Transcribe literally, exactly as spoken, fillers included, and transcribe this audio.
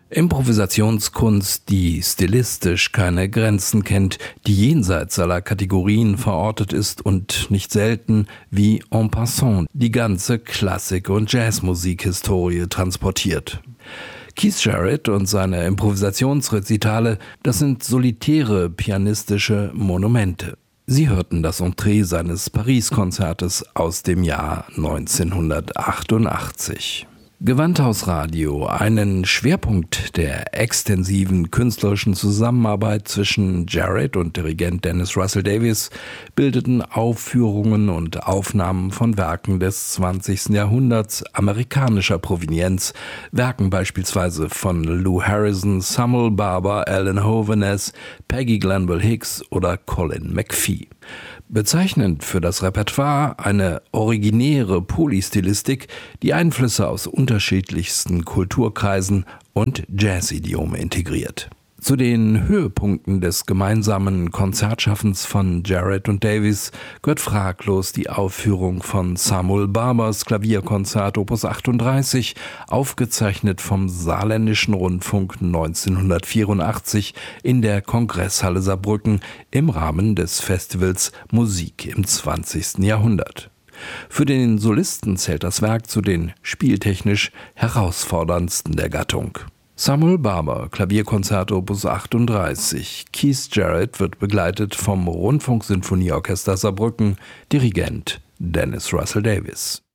Improvisationskunst, die stilistisch keine Grenzen kennt, die jenseits aller Kategorien verortet ist und nicht selten wie en passant die ganze Klassik- und Jazzmusik-Historie transportiert. Keith Jarrett und seine Improvisationsrezitale, das sind solitäre pianistische Monumente. Sie hörten das Entree seines Paris-Konzertes aus dem Jahr neunzehnhundertachtundachtzig. Gewandhausradio, einen Schwerpunkt der extensiven künstlerischen Zusammenarbeit zwischen Jarrett und Dirigent Dennis Russell Davies, bildeten Aufführungen und Aufnahmen von Werken des zwanzigsten Jahrhunderts amerikanischer Provenienz, Werken beispielsweise von Lou Harrison, Samuel Barber, Alan Hovhaness, Peggy Glanville Hicks oder Colin McPhee. Bezeichnend für das Repertoire eine originäre Polystilistik, die Einflüsse aus unterschiedlichsten Kulturkreisen und Jazzidiome integriert. Zu den Höhepunkten des gemeinsamen Konzertschaffens von Jarrett und Davies gehört fraglos die Aufführung von Samuel Barbers Klavierkonzert Opus achtunddreißig, aufgezeichnet vom Saarländischen Rundfunk neunzehnhundertvierundachtzig in der Kongresshalle Saarbrücken im Rahmen des Festivals Musik im zwanzigsten Jahrhundert. Für den Solisten zählt das Werk zu den spieltechnisch herausforderndsten der Gattung. Samuel Barber, Klavierkonzert Opus achtunddreißig. Keith Jarrett wird begleitet vom Rundfunksinfonieorchester Saarbrücken, Dirigent Dennis Russell Davies.